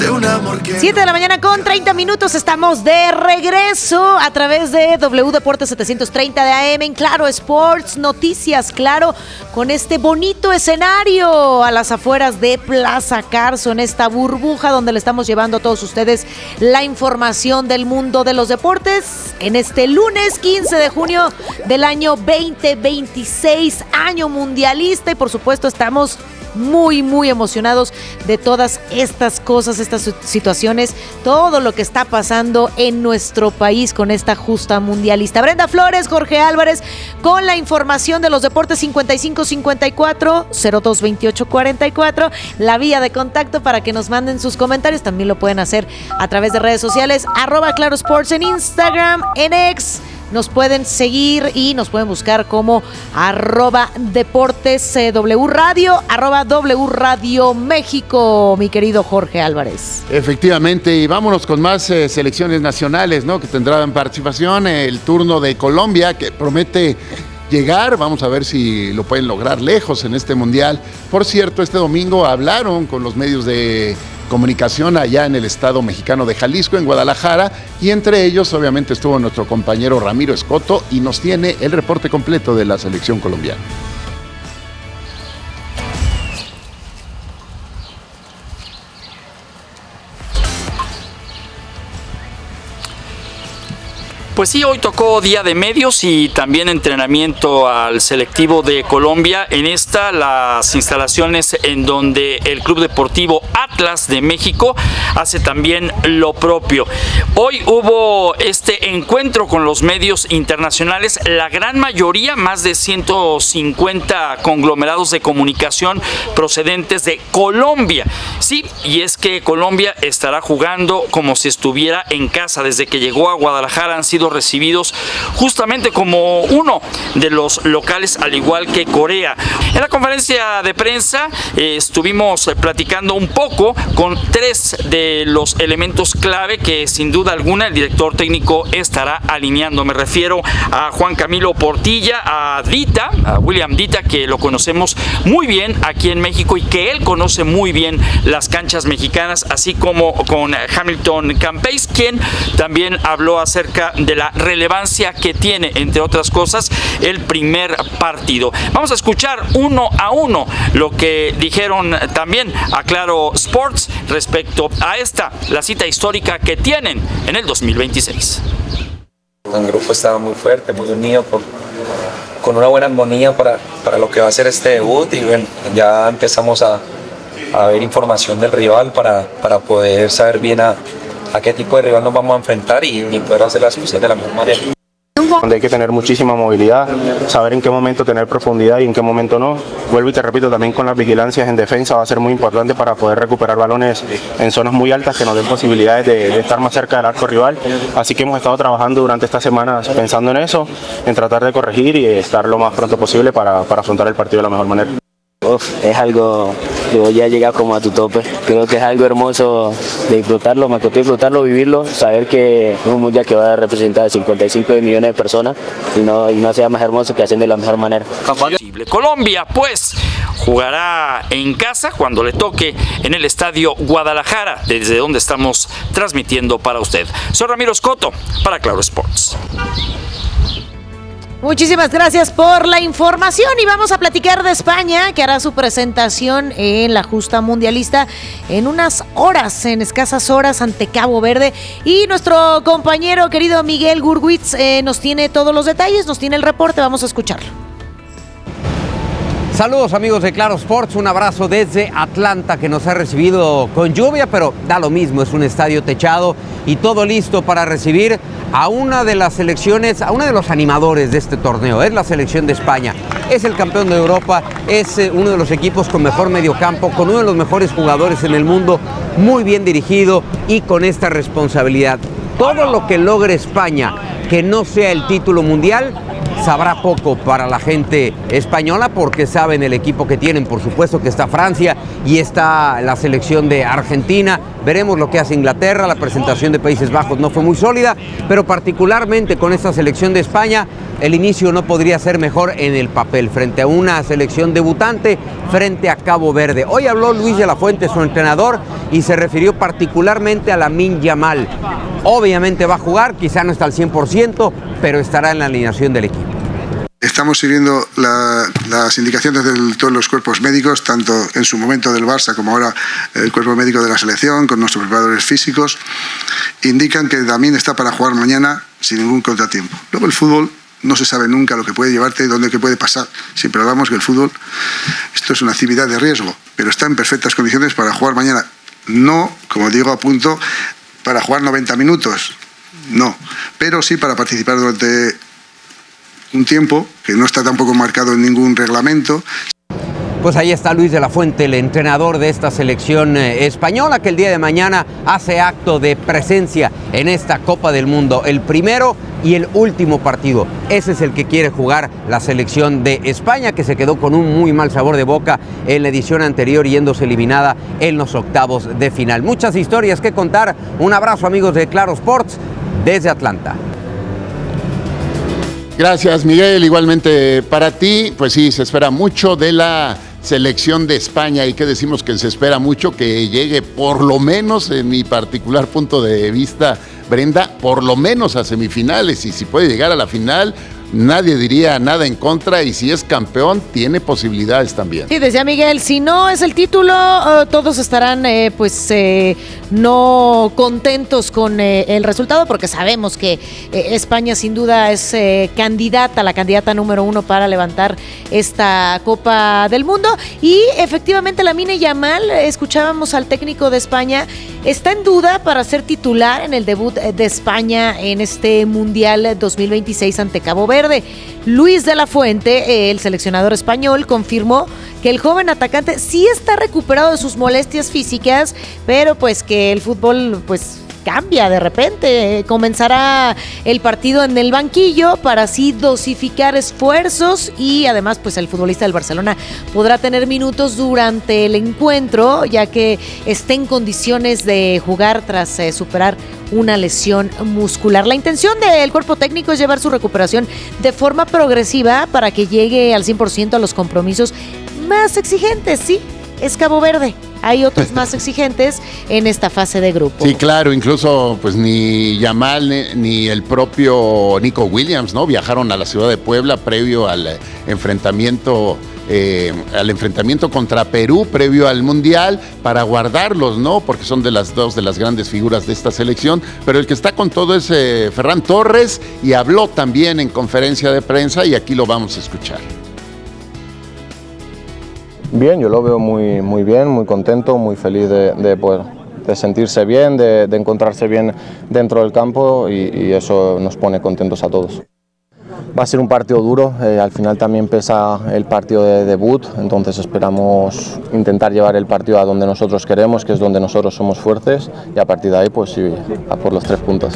7 de la mañana con 30 minutos, estamos de regreso a través de W Deportes 730 de AM en Claro Sports, noticias, claro, con este bonito escenario a las afueras de Plaza Carso, en esta burbuja donde le estamos llevando a todos ustedes la información del mundo de los deportes en este lunes 15 de junio del año 2026, año mundialista, y por supuesto estamos muy emocionados de todas estas cosas, estas situaciones, todo lo que está pasando en nuestro país con esta justa mundialista. Brenda Flores, Jorge Álvarez, con la información de los deportes. 5554-022844, la vía de contacto para que nos manden sus comentarios. También lo pueden hacer a través de redes sociales, @ClaroSports en Instagram, en X. Nos pueden seguir y nos pueden buscar como @DeportesW Radio, @W Radio México, mi querido Jorge Álvarez. Efectivamente, y vámonos con más selecciones nacionales, ¿no? Que tendrán participación. El turno de Colombia, que promete llegar, vamos a ver si lo pueden lograr lejos en este mundial. Por cierto, este domingo hablaron con los medios de comunicación allá en el estado mexicano de Jalisco, en Guadalajara, y entre ellos obviamente estuvo nuestro compañero Ramiro Escoto y nos tiene el reporte completo de la selección colombiana. Pues sí, hoy tocó día de medios y también entrenamiento al selectivo de Colombia. En las instalaciones en donde el Club Deportivo Atlas de México hace también lo propio. Hoy hubo este encuentro con los medios internacionales, la gran mayoría, más de 150 conglomerados de comunicación procedentes de Colombia. Sí, y es que Colombia estará jugando como si estuviera en casa. Desde que llegó a Guadalajara han sido recibidos justamente como uno de los locales, al igual que Corea. En la conferencia de prensa estuvimos platicando un poco con tres de los elementos clave que sin duda alguna el director técnico estará alineando. Me refiero a Juan Camilo Portilla, a William Dita, que lo conocemos muy bien aquí en México y que él conoce muy bien las canchas mexicanas, así como con Hamilton Campés, quien también habló acerca de la relevancia que tiene, entre otras cosas, el primer partido. Vamos a escuchar uno a uno lo que dijeron también a Claro Sports respecto a la cita histórica que tienen en el 2026. El grupo estaba muy fuerte, muy unido, con una buena armonía para lo que va a ser este debut, y bueno, ya empezamos a ver información del rival para poder saber bien a qué tipo de rival nos vamos a enfrentar y poder hacer las cosas de la mejor manera. Donde hay que tener muchísima movilidad, saber en qué momento tener profundidad y en qué momento no. Vuelvo y te repito, también con las vigilancias en defensa va a ser muy importante para poder recuperar balones en zonas muy altas que nos den posibilidades de estar más cerca del arco rival. Así que hemos estado trabajando durante estas semanas pensando en eso, en tratar de corregir y estar lo más pronto posible para afrontar el partido de la mejor manera. Es algo, ya llegar como a tu tope. Creo que es algo hermoso de disfrutarlo, me costó disfrutarlo, vivirlo, saber que es un mundial que va a representar 55 millones de personas y no sea más hermoso que haciendo de la mejor manera. Colombia, pues, jugará en casa cuando le toque en el Estadio Guadalajara, desde donde estamos transmitiendo para usted. Soy Ramiro Escoto para Claro Sports. Muchísimas gracias por la información y vamos a platicar de España, que hará su presentación en la justa mundialista en unas horas, en escasas horas, ante Cabo Verde. Y nuestro compañero querido Miguel Gurwitz nos tiene todos los detalles, nos tiene el reporte, vamos a escucharlo. Saludos amigos de Claro Sports, un abrazo desde Atlanta, que nos ha recibido con lluvia, pero da lo mismo, es un estadio techado y todo listo para recibir a una de las selecciones, a uno de los animadores de este torneo. Es la selección de España, es el campeón de Europa, es uno de los equipos con mejor mediocampo, con uno de los mejores jugadores en el mundo, muy bien dirigido y con esta responsabilidad. Todo lo que logre España, que no sea el título mundial, sabrá poco para la gente española, porque saben el equipo que tienen. Por supuesto que está Francia y está la selección de Argentina, Veremos lo que hace Inglaterra. La presentación de Países Bajos no fue muy sólida, pero particularmente con esta selección de España, el inicio no podría ser mejor en el papel, frente a una selección debutante, frente a Cabo Verde. Hoy habló Luis de la Fuente, su entrenador, y se refirió particularmente a Lamine Yamal. Obviamente va a jugar, quizá no está al 100%, pero estará en la alineación del equipo. Estamos siguiendo las indicaciones de todos los cuerpos médicos, tanto en su momento del Barça como ahora el cuerpo médico de la selección, con nuestros preparadores físicos. Indican que Lamine está para jugar mañana sin ningún contratiempo. Luego el fútbol no se sabe nunca lo que puede llevarte, dónde que puede pasar. Siempre hablamos que el fútbol, esto es una actividad de riesgo, pero está en perfectas condiciones para jugar mañana. No, como digo, a punto para jugar 90 minutos, no, pero sí para participar durante un tiempo que no está tampoco marcado en ningún reglamento. Pues ahí está Luis de la Fuente, el entrenador de esta selección española, que el día de mañana hace acto de presencia en esta Copa del Mundo. El primero y el último partido. Ese es el que quiere jugar la selección de España, que se quedó con un muy mal sabor de boca en la edición anterior, yéndose eliminada en los octavos de final. Muchas historias que contar. Un abrazo, amigos de Claro Sports, desde Atlanta. Gracias, Miguel. Igualmente para ti. Pues sí, se espera mucho de la selección de España. ¿Y qué decimos? Que se espera mucho que llegue, por lo menos en mi particular punto de vista, Brenda, por lo menos a semifinales. Y si puede llegar a la final, nadie diría nada en contra, y si es campeón, tiene posibilidades también. Sí, decía Miguel, si no es el título, todos estarán no contentos con el resultado, porque sabemos que España sin duda es la candidata número 1 para levantar esta Copa del Mundo. Y efectivamente Lamine Yamal, escuchábamos al técnico de España, está en duda para ser titular en el debut de España en este Mundial 2026 ante Cabo Verde. Luis de la Fuente, el seleccionador español, confirmó que el joven atacante sí está recuperado de sus molestias físicas, pero pues que el fútbol cambia de repente. Comenzará el partido en el banquillo para así dosificar esfuerzos, y además el futbolista del Barcelona podrá tener minutos durante el encuentro, ya que esté en condiciones de jugar tras superar una lesión muscular. La intención del cuerpo técnico es llevar su recuperación de forma progresiva para que llegue al 100% a los compromisos más exigentes. Sí, es Cabo Verde. Hay otros más exigentes en esta fase de grupo. Sí, claro, incluso ni Yamal ni el propio Nico Williams, ¿no? Viajaron a la ciudad de Puebla previo al enfrentamiento contra Perú, previo al Mundial, para guardarlos, ¿no? Porque son dos de las grandes figuras de esta selección. Pero el que está con todo es Ferran Torres, y habló también en conferencia de prensa, y aquí lo vamos a escuchar. Bien, yo lo veo muy bien, muy contento, muy feliz de sentirse bien, de encontrarse bien dentro del campo, y eso nos pone contentos a todos. Va a ser un partido duro, al final también pesa el partido de debut, entonces esperamos intentar llevar el partido a donde nosotros queremos, que es donde nosotros somos fuertes, y a partir de ahí sí, a por los 3 puntos.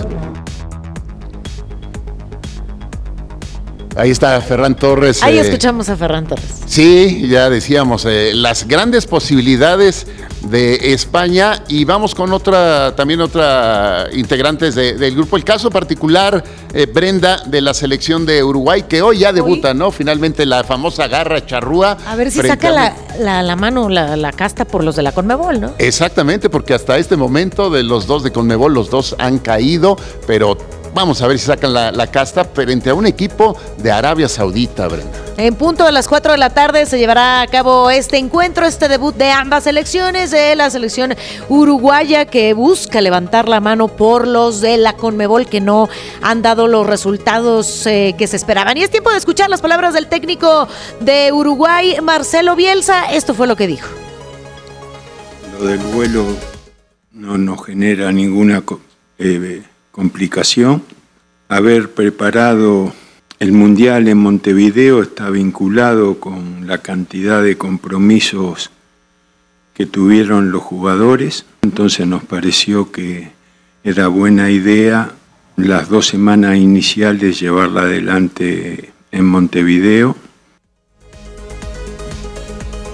Ahí está Ferran Torres. Ahí escuchamos a Ferran Torres. Sí, ya decíamos, las grandes posibilidades de España, y vamos con otra integrantes del grupo. El caso particular, Brenda, de la selección de Uruguay, que hoy ya debuta, ¿no? Finalmente la famosa garra charrúa. A ver si saca la mano, la casta por los de la Conmebol, ¿no? Exactamente, porque hasta este momento de los dos de Conmebol, los dos han caído, pero vamos a ver si sacan la casta frente a un equipo de Arabia Saudita, Brenda. En punto de las 4 de la tarde se llevará a cabo este encuentro, este debut de ambas selecciones, de la selección uruguaya, que busca levantar la mano por los de la Conmebol, que no han dado los resultados que se esperaban. Y es tiempo de escuchar las palabras del técnico de Uruguay, Marcelo Bielsa. Esto fue lo que dijo. Lo del vuelo no nos genera ninguna complicación. Haber preparado el Mundial en Montevideo está vinculado con la cantidad de compromisos que tuvieron los jugadores, entonces nos pareció que era buena idea las 2 semanas iniciales llevarla adelante en Montevideo.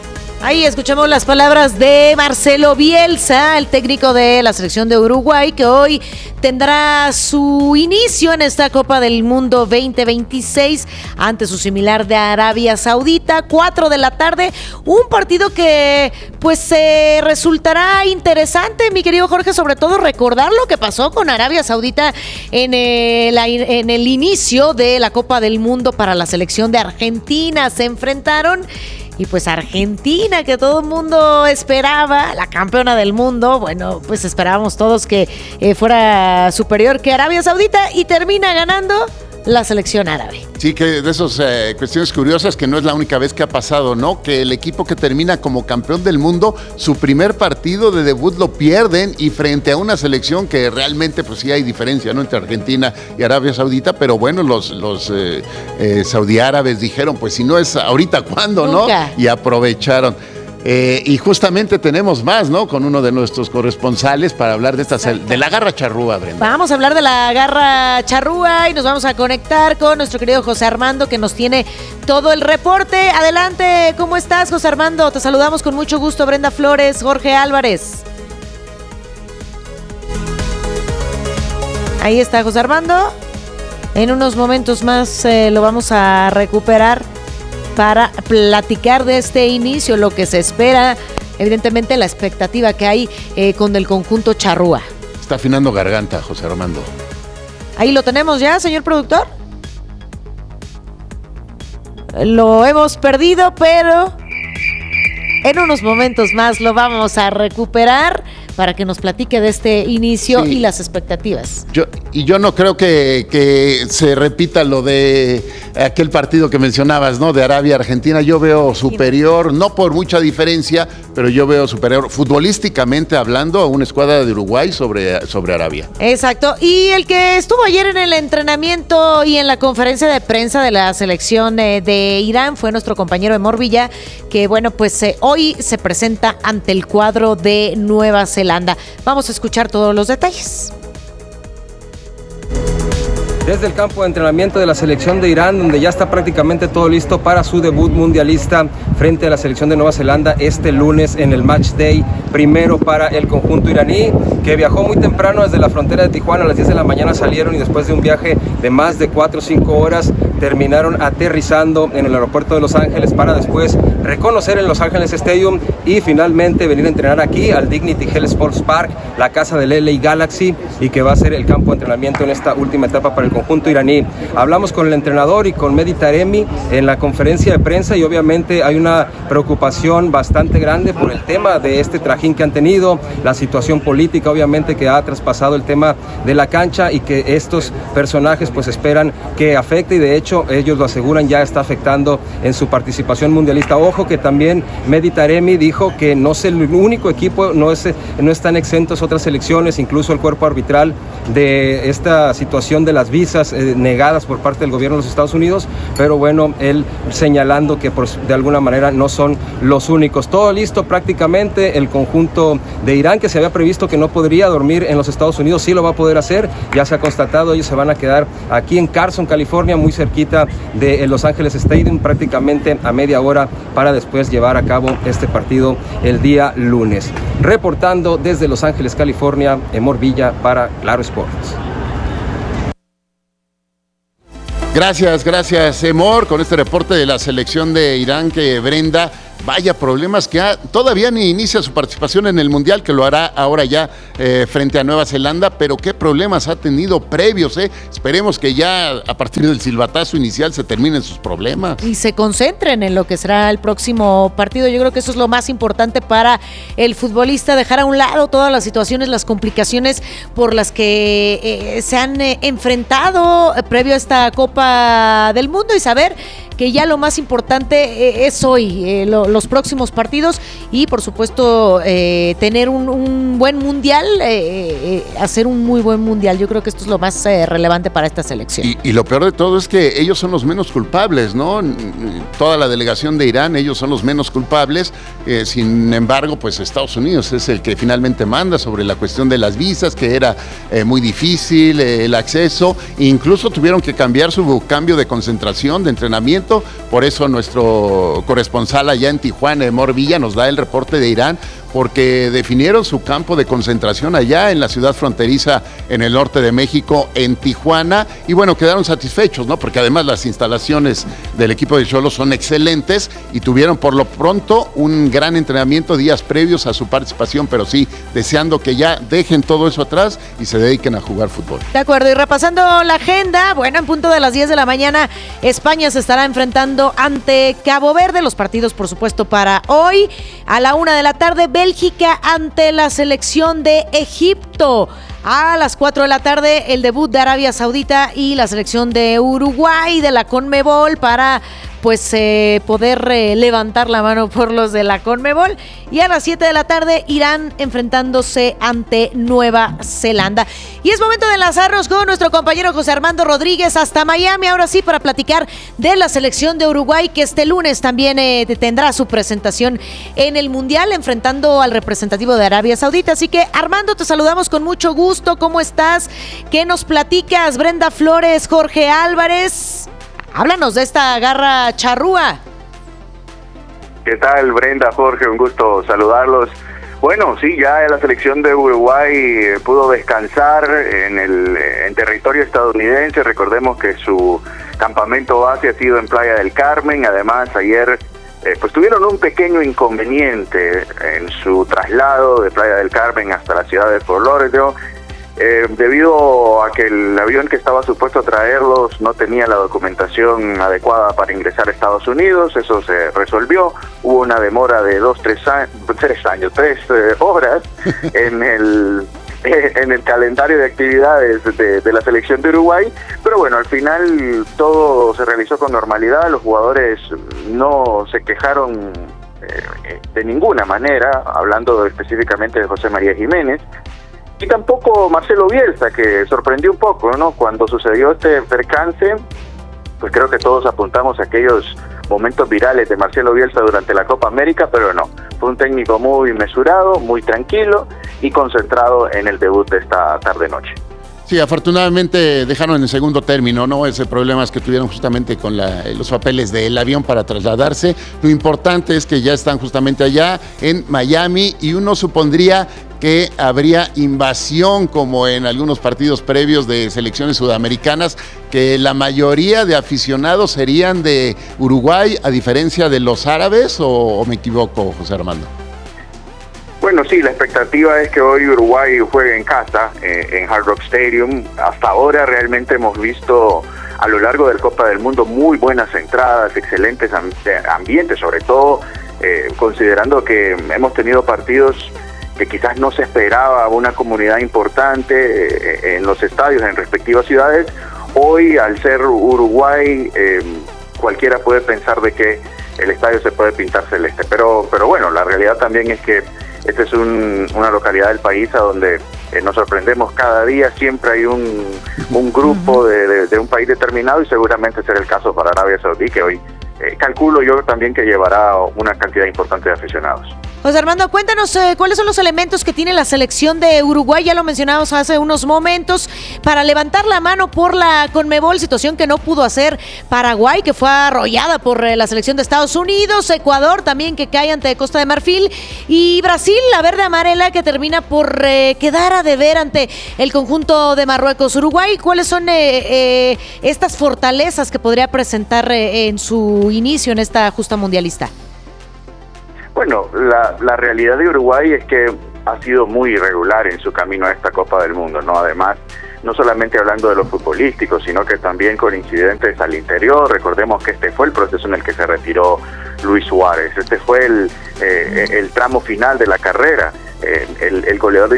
Ahí escuchamos las palabras de Marcelo Bielsa, el técnico de la selección de Uruguay, que hoy tendrá su inicio en esta Copa del Mundo 2026 ante su similar de Arabia Saudita, 4 de la tarde, un partido que pues resultará interesante, mi querido Jorge, sobre todo recordar lo que pasó con Arabia Saudita en el inicio de la Copa del Mundo para la selección de Argentina. Se enfrentaron y pues Argentina, que todo el mundo esperaba, la campeona del mundo, bueno, pues esperábamos todos que fuera superior que Arabia Saudita, y termina ganando la selección árabe. Sí, que de esas cuestiones curiosas, que no es la única vez que ha pasado, ¿no? Que el equipo que termina como campeón del mundo, su primer partido de debut lo pierden, y frente a una selección que realmente pues sí hay diferencia, ¿no? Entre Argentina y Arabia Saudita, pero bueno, los saudí árabes dijeron, pues si no es ahorita, ¿cuándo, no? Y aprovecharon. Y justamente tenemos más, ¿no? Con uno de nuestros corresponsales para hablar de la garra charrúa, Brenda. Vamos a hablar de la garra charrúa y nos vamos a conectar con nuestro querido José Armando, que nos tiene todo el reporte. Adelante, ¿cómo estás, José Armando? Te saludamos con mucho gusto, Brenda Flores, Jorge Álvarez. Ahí está José Armando. En unos momentos más lo vamos a recuperar para platicar de este inicio, lo que se espera, evidentemente la expectativa que hay con el conjunto charrúa. Está afinando garganta, José Armando. Ahí lo tenemos ya, señor productor. Lo hemos perdido, pero en unos momentos más lo vamos a recuperar para que nos platique de este inicio y las expectativas. Yo no creo que se repita lo de aquel partido que mencionabas, ¿no? De Arabia-Argentina. Yo veo superior, no por mucha diferencia, pero yo veo superior futbolísticamente hablando a una escuadra de Uruguay sobre Arabia. Exacto. Y el que estuvo ayer en el entrenamiento y en la conferencia de prensa de la selección de Irán fue nuestro compañero Emor Villa, que bueno, pues hoy se presenta ante el cuadro de Nueva Zelanda. Vamos a escuchar todos los detalles. Desde el campo de entrenamiento de la selección de Irán, donde ya está prácticamente todo listo para su debut mundialista frente a la selección de Nueva Zelanda este lunes en el Match Day primero para el conjunto iraní, que viajó muy temprano desde la frontera de Tijuana. A las 10 de la mañana salieron, y después de un viaje de más de 4 o 5 horas terminaron aterrizando en el aeropuerto de Los Ángeles para después reconocer el Los Ángeles Stadium y finalmente venir a entrenar aquí al Dignity Health Sports Park, la casa del LA Galaxy, y que va a ser el campo de entrenamiento en esta última etapa para el conjunto iraní. Hablamos con el entrenador y con Mehdi Taremi en la conferencia de prensa, y obviamente hay una preocupación bastante grande por el tema de este trajín que han tenido, la situación política obviamente que ha traspasado el tema de la cancha, y que estos personajes pues esperan que afecte, y de hecho ellos lo aseguran, ya está afectando en su participación mundialista. Ojo que también Mehdi Taremi dijo que no es el único equipo, no están exentos otras selecciones, incluso el cuerpo arbitral, de esta situación de las visas negadas por parte del gobierno de los Estados Unidos, pero bueno, él señalando que pues, de alguna manera no son los únicos. Todo listo prácticamente. El conjunto de Irán, que se había previsto que no podría dormir en los Estados Unidos, sí lo va a poder hacer, ya se ha constatado. Ellos se van a quedar aquí en Carson, California, muy cerquita de Los Ángeles Stadium, prácticamente a media hora, para después llevar a cabo este partido el día lunes. Reportando desde Los Ángeles, California, Emor Villa para Claro Sports. Gracias, Emor, con este reporte de la selección de Irán, que Brenda, vaya problemas que todavía ni inicia su participación en el Mundial, que lo hará ahora ya frente a Nueva Zelanda, pero qué problemas ha tenido previos, Esperemos que ya a partir del silbatazo inicial se terminen sus problemas. Y se concentren en lo que será el próximo partido. Yo creo que eso es lo más importante para el futbolista, dejar a un lado todas las situaciones, las complicaciones por las que se han enfrentado previo a esta Copa del Mundo, y saber que ya lo más importante es hoy, los próximos partidos, y por supuesto tener un buen mundial, hacer un muy buen mundial. Yo creo que esto es lo más relevante para esta selección. Y lo peor de todo es que ellos son los menos culpables, ¿no? Toda la delegación de Irán, ellos son los menos culpables. Sin embargo, pues Estados Unidos es el que finalmente manda sobre la cuestión de las visas, que era muy difícil el acceso. Incluso tuvieron que cambiar su cambio de concentración, de entrenamiento, esto. Por eso nuestro corresponsal allá en Tijuana, Emor Villa, nos da el reporte de Irán, porque definieron su campo de concentración allá en la ciudad fronteriza en el norte de México, en Tijuana, y bueno, quedaron satisfechos, ¿no? Porque además las instalaciones del equipo de Xolos son excelentes y tuvieron por lo pronto un gran entrenamiento días previos a su participación, pero sí, deseando que ya dejen todo eso atrás y se dediquen a jugar fútbol. De acuerdo, y repasando la agenda, bueno, en punto de las 10 de la mañana, España se estará enfrentando ante Cabo Verde, los partidos por supuesto para hoy. A la 1 de la tarde, Bélgica ante la selección de Egipto. A las 4 de la tarde, el debut de Arabia Saudita y la selección de Uruguay de la CONMEBOL para poder levantar la mano por los de la CONMEBOL. Y a las 7 de la tarde, Irán enfrentándose ante Nueva Zelanda. Y es momento de enlazarnos con nuestro compañero José Armando Rodríguez hasta Miami, ahora sí, para platicar de la selección de Uruguay, que este lunes también tendrá su presentación en el Mundial, enfrentando al representativo de Arabia Saudita. Así que, Armando, te saludamos con mucho gusto. ¿Cómo estás? ¿Qué nos platicas? Brenda Flores, Jorge Álvarez. Háblanos de esta garra charrúa. ¿Qué tal, Brenda, Jorge? Un gusto saludarlos. Bueno, sí, ya la selección de Uruguay pudo descansar en territorio estadounidense. Recordemos que su campamento base ha sido en Playa del Carmen. Además, ayer pues tuvieron un pequeño inconveniente en su traslado de Playa del Carmen hasta la ciudad de Fort Lauderdale. Debido a que el avión que estaba supuesto a traerlos no tenía la documentación adecuada para ingresar a Estados Unidos, eso se resolvió. Hubo una demora de 3 horas en el calendario de actividades de la selección de Uruguay, pero bueno, al final todo se realizó con normalidad. Los jugadores no se quejaron de ninguna manera, hablando específicamente de José María Jiménez. Y tampoco Marcelo Bielsa, que sorprendió un poco, ¿no? Cuando sucedió este percance, pues creo que todos apuntamos a aquellos momentos virales de Marcelo Bielsa durante la Copa América, pero no. Fue un técnico muy mesurado, muy tranquilo y concentrado en el debut de esta tarde-noche. Sí, afortunadamente dejaron en segundo término, ¿no? Ese problema es que tuvieron justamente con los papeles del avión para trasladarse. Lo importante es que ya están justamente allá en Miami y uno supondría que habría invasión como en algunos partidos previos de selecciones sudamericanas, que la mayoría de aficionados serían de Uruguay, a diferencia de los árabes, ¿o me equivoco, José Armando? Bueno, sí, la expectativa es que hoy Uruguay juegue en casa, en Hard Rock Stadium. Hasta ahora realmente hemos visto a lo largo del Copa del Mundo muy buenas entradas, excelentes ambientes, sobre todo considerando que hemos tenido partidos que quizás no se esperaba una comunidad importante en los estadios, en respectivas ciudades. Hoy, al ser Uruguay, cualquiera puede pensar de que el estadio se puede pintar celeste, pero bueno, la realidad también es que esta es una localidad del país a donde nos sorprendemos cada día. Siempre hay un grupo de un país determinado, y seguramente será el caso para Arabia Saudí, que hoy calculo yo también que llevará una cantidad importante de aficionados. José Armando, cuéntanos cuáles son los elementos que tiene la selección de Uruguay, ya lo mencionamos hace unos momentos, para levantar la mano por la CONMEBOL, situación que no pudo hacer Paraguay, que fue arrollada por la selección de Estados Unidos, Ecuador también, que cae ante Costa de Marfil, y Brasil, la verde amarela, que termina por quedar a deber ante el conjunto de Marruecos. Uruguay, ¿cuáles son estas fortalezas que podría presentar en su inicio en esta justa mundialista? Bueno, la realidad de Uruguay es que ha sido muy irregular en su camino a esta Copa del Mundo, ¿no? Además, no solamente hablando de lo futbolístico, sino que también con incidentes al interior. Recordemos que este fue el proceso en el que se retiró Luis Suárez. Este fue el tramo final de la carrera. El goleador